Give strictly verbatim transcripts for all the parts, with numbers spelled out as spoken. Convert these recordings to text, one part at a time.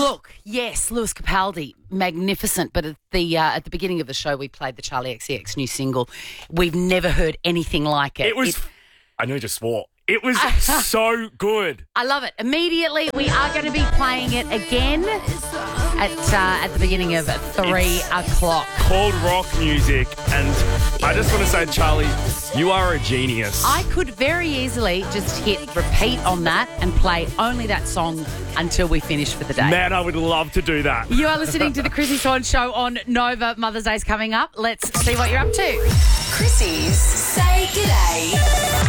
Look, yes, Lewis Capaldi, magnificent. But at the uh, at the beginning of the show, we played the Charlie X C X new single. We've never heard anything like it. It was. It, I know you just swore. It was so good. I love it. Immediately, we are going to be playing it again at uh, at the beginning of three o'clock. Called rock music, and I just want to say, Charlie, you are a genius. I could very easily just hit repeat on that and play only that song until we finish for the day. Man, I would love to do that. You are listening to the Chrissy Swan Show on Nova. Mother's Day's coming up. Let's see what you're up to. Chrissy's Say G'day.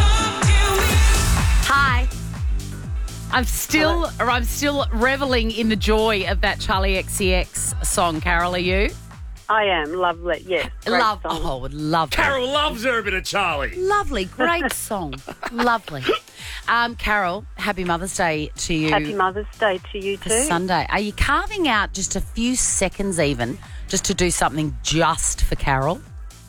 Hi. I'm still, or I'm still reveling in the joy of that Charlie X C X song. Carol, are you? I am. Lovely. Yes. Great Love. song. Oh, would love that. Carol loves her a bit of Charlie. Lovely, great song. Lovely. Um, Carol, happy Mother's Day to you. Happy Mother's Day to you for too. Sunday. Are you carving out just a few seconds even just to do something just for Carol?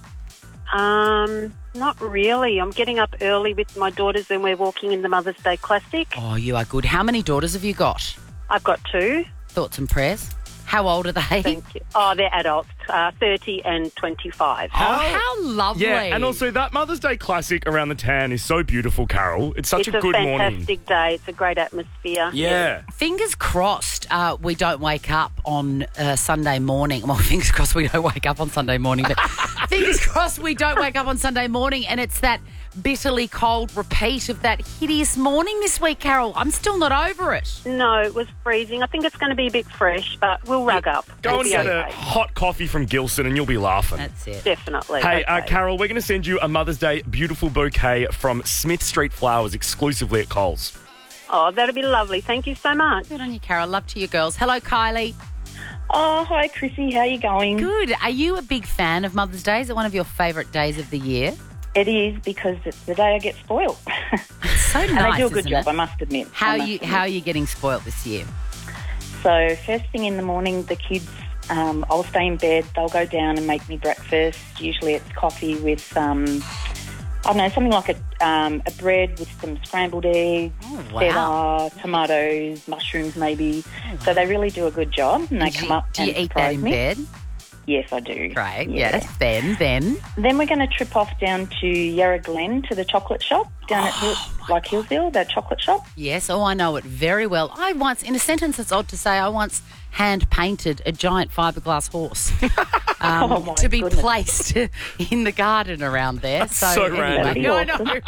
Um, not really. I'm getting up early with my daughters and we're walking in the Mother's Day Classic. Oh, you are good. How many daughters have you got? I've got two. Thoughts and prayers? How old are they? Thank you. Oh, they're adults, uh, thirty and twenty-five. Oh, how lovely. Yeah, and also that Mother's Day classic around the tan is so beautiful, Carol. It's such it's a good a morning. fantastic day. It's a great atmosphere. Yeah. Fingers crossed uh, we don't wake up on uh, Sunday morning. Well, fingers crossed we don't wake up on Sunday morning, but fingers crossed we don't wake up on Sunday morning and it's that bitterly cold repeat of that hideous morning this week, Carol. I'm still not over it. No, it was freezing. I think it's going to be a bit fresh, but we'll rug up. Go It'll and be get okay. a hot coffee from Gilson and you'll be laughing. That's it. Definitely. Hey, uh, okay. Carol, we're going to send you a Mother's Day beautiful bouquet from Smith Street Flowers exclusively at Coles. Oh, that'll be lovely. Thank you so much. Good on you, Carol. Love to you girls. Hello, Kylie. Oh, hi, Chrissy. How are you going? Good. Are you a big fan of Mother's Day? Is it one of your favourite days of the year? It is because it's the day I get spoiled. It's so nice, and I do a good isn't job, it? I must admit. How I are must you? admit. How are you getting spoilt this year? So first thing in the morning, the kids, um, I'll stay in bed. They'll go down and make me breakfast. Usually it's coffee with, um, I don't know, something like a, um, a bread with some scrambled eggs, Oh, wow. feta, tomatoes, mushrooms maybe. So they really do a good job and they do come you, up do you and eat that surprise in me. bed? Yes, I do. Great. Yeah. Yes. Then, then. Then we're going to trip off down to Yarra Glen to the chocolate shop down at Hill, like Hillsville, that chocolate shop. Yes. Oh, I know it very well. I once, in a sentence that's odd to say, I once hand painted a giant fiberglass horse um, Oh, my to be goodness. placed in the garden around there. That's so anyway, random. no, That'd no.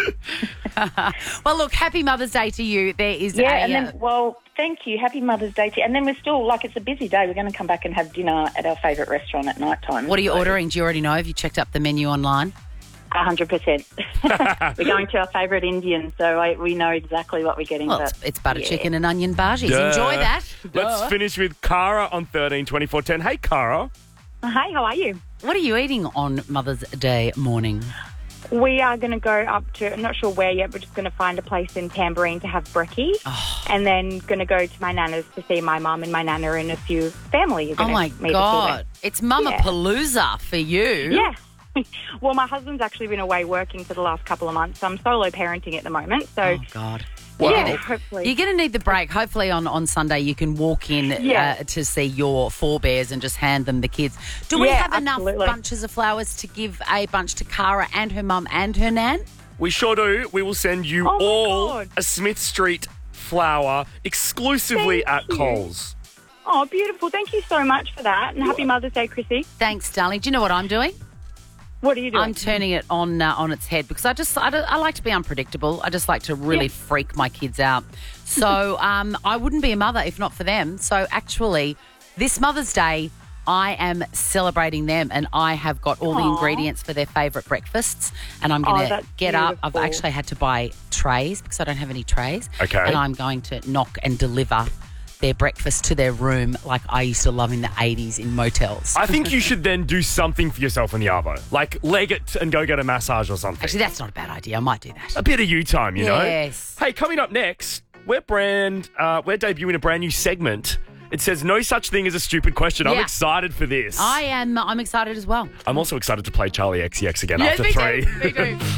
Well, look, happy Mother's Day to you. There is Yeah, a. and uh, then, well, thank you. Happy Mother's Day to you. And then we're still, like, it's a busy day. We're going to come back and have dinner at our favourite restaurant at night time. what are you So, ordering? Do you already know? Have you checked up the menu online? one hundred percent. We're going to our favourite Indian, so I, we know exactly what we're getting. Well, but, it's, it's butter yeah. chicken and onion bhajis. Duh. Enjoy that. Let's Duh. finish with Cara on thirteen twenty-four ten. Hey, Cara. Hi, how are you? What are you eating on Mother's Day morning? We are going to go up to, I'm not sure where yet, but just going to find a place in Tambourine to have brekkie. Oh. And then going to go to my nana's to see my mum and my nana and a few family. You're Oh, gonna my meet God. It's Mama Yeah. Palooza for you. Yeah. Well, my husband's actually been away working for the last couple of months, so I'm solo parenting at the moment. So, Oh, God. Wow. yeah, hopefully. You're going to need the break. Hopefully on, on Sunday you can walk in Yeah. uh, to see your forebears and just hand them the kids. Do we Yeah, have enough absolutely. bunches of flowers to give a bunch to Cara and her mum and her nan? We sure do. We will send you Oh, my all God. a Smith Street flower exclusively Thank at you. Coles. Oh, beautiful. Thank you so much for that. And happy Mother's Day, Chrissy. Thanks, darling. Do you know what I'm doing? What are you doing? I'm turning it on uh, on its head because I just I, don't- I like to be unpredictable. I just like to really Yeah. freak my kids out. So um, I wouldn't be a mother if not for them. So actually, this Mother's Day, I am celebrating them, and I have got all the Aw. ingredients for their favourite breakfasts. And I'm Oh, going to that's get up. I've beautiful. actually had to buy trays because I don't have any trays. Okay. And I'm going to knock and deliver their breakfast to their room like I used to love in the eighties in motels. I think you should then do something for yourself in the arvo. Like leg it and go get a massage or something. Actually, that's not a bad idea. I might do that. a bit of you time, you know? Yes. Hey, coming up next, we're brand, uh, we're debuting a brand new segment. It says no such thing as a stupid question. I'm Yeah. excited for this. I am. I'm excited as well. I'm also excited to play Charlie X C X again Yes, after me three. too. Me too.